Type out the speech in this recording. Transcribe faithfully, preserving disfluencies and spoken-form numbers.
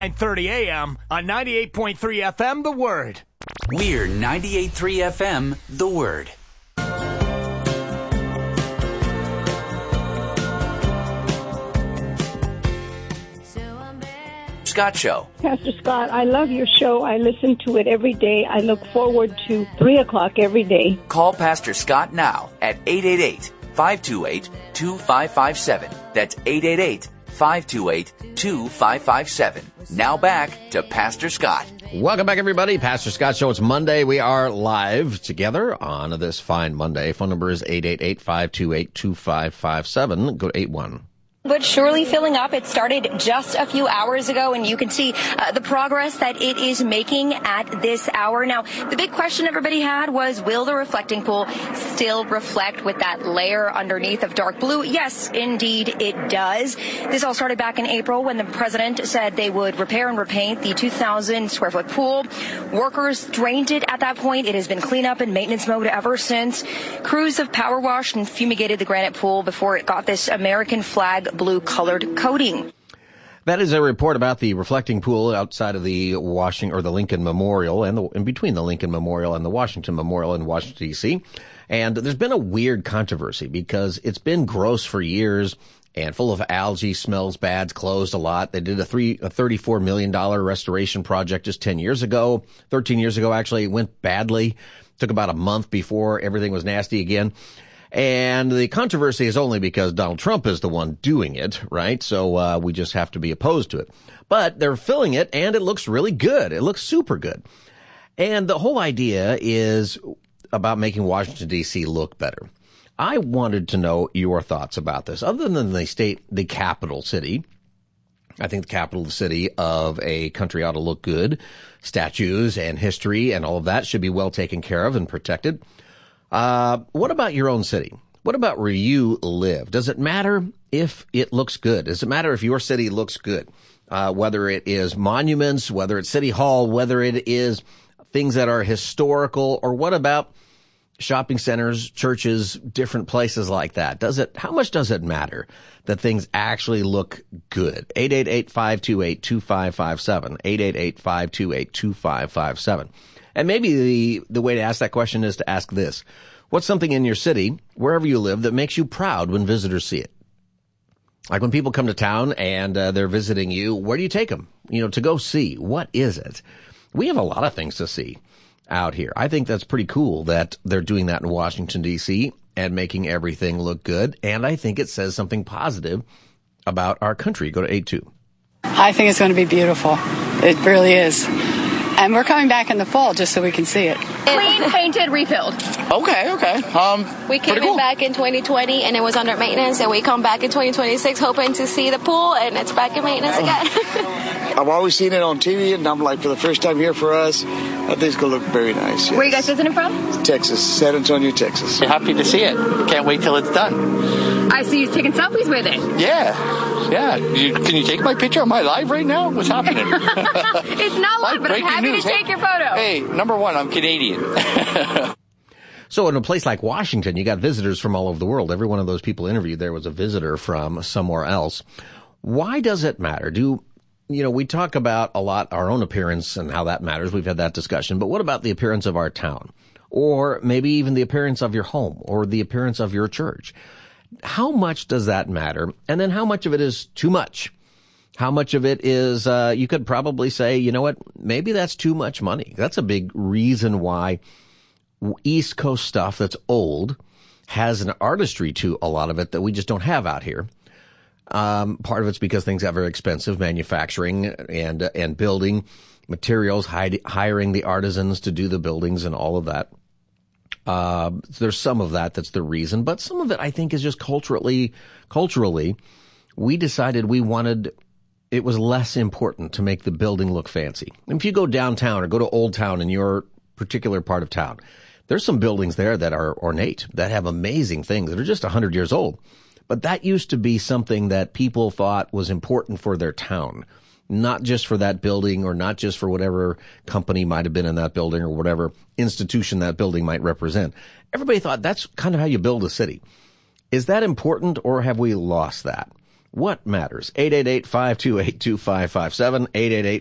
nine thirty a.m. on ninety-eight point three F M, The Word. We're ninety-eight point three F M, The Word. Scott Show. Pastor Scott, I love your show. I listen to it every day. I look forward to three o'clock every day. Call Pastor Scott now at eight eight eight, five two eight, two five five seven. That's eight eight eight, five two eight, two five five seven. Now back to Pastor Scott. Welcome back, everybody. Pastor Scott Show. It's Monday. We are live together on this fine Monday. Phone number is eight eight eight, five two eight, two five five seven. Go to eight one. But surely filling up. It started just a few hours ago, and you can see uh, the progress that it is making at this hour. Now, the big question everybody had was, will the reflecting pool still reflect with that layer underneath of dark blue? Yes, indeed, it does. This all started back in April when the president said they would repair and repaint the two thousand square foot pool. Workers drained it at that point. It has been cleanup and maintenance mode ever since. Crews have power washed and fumigated the granite pool before it got this American flag blue colored coating. That is a report about the reflecting pool outside of the Washington or the Lincoln Memorial and the, in between the Lincoln Memorial and the Washington Memorial in Washington, D C. And there's been a weird controversy because it's been gross for years and full of algae, smells bad, it's closed a lot. They did a three, a thirty-four million dollars restoration project just ten years ago, thirteen years ago, actually. It went badly. Took about a month before everything was nasty again. And the controversy is only because Donald Trump is the one doing it, right? So uh, we just have to be opposed to it. But they're filling it, and it looks really good. It looks super good. And the whole idea is about making Washington, D C look better. I wanted to know your thoughts about this. Other than the state, the capital city, I think the capital city of a country ought to look good. Statues and history and all of that should be well taken care of and protected. Uh, what about your own city? What about where you live? Does it matter if it looks good? Does it matter if your city looks good? Uh, whether it is monuments, whether it's City Hall, whether it is things that are historical, or what about shopping centers, churches, different places like that? Does it, how much does it matter that things actually look good? eight eight eight, five two eight, two five five seven. eight eight eight, five two eight, two five five seven. And maybe the, the way to ask that question is to ask this. What's something in your city, wherever you live, that makes you proud when visitors see it? Like when people come to town and uh, they're visiting you, where do you take them? You know, to go see. What is it? We have a lot of things to see out here. I think that's pretty cool that they're doing that in Washington, D C and making everything look good. And I think it says something positive about our country. Go to eight two. I think it's going to be beautiful. It really is. And we're coming back in the fall just so we can see it. Clean, painted, refilled. Okay, okay. Um, we came cool. in back in twenty twenty and it was under maintenance, and we come back in twenty twenty-six hoping to see the pool, and it's back in maintenance again. I've always seen it on T V, and I'm like, for the first time here for us, I think it's going to look very nice. Yes. Where are you guys visiting from? Texas, San Antonio, Texas. Happy to see it. Can't wait till it's done. I see you taking selfies with it. Yeah. Yeah. You, can you take my picture? Am I live right now? What's happening? It's not live, but I'm happy news. to take hey, your photo. Hey, number one, I'm Canadian. So in a place like Washington, you got visitors from all over the world. Every one of those people interviewed there was a visitor from somewhere else. Why does it matter? Do You know, we talk about a lot our own appearance and how that matters. We've had that discussion. But what about the appearance of our town? Or maybe even the appearance of your home or the appearance of your church? How much does that matter? And then how much of it is too much? How much of it is, uh, you could probably say, you know what, maybe that's too much money. That's a big reason why East Coast stuff that's old has an artistry to a lot of it that we just don't have out here. Um, part of it's because things got very expensive, manufacturing and, uh, and building materials, hi- hiring the artisans to do the buildings and all of that. Uh, there's some of that that's the reason, but some of it I think is just culturally, culturally, we decided we wanted, it was less important to make the building look fancy. And if you go downtown or go to Old Town in your particular part of town, there's some buildings there that are ornate, that have amazing things that are just a hundred years old. But that used to be something that people thought was important for their town, not just for that building or not just for whatever company might have been in that building or whatever institution that building might represent. Everybody thought that's kind of how you build a city. Is that important, or have we lost that? What matters? eight eight eight, five two eight, two five five seven, eight eight eight,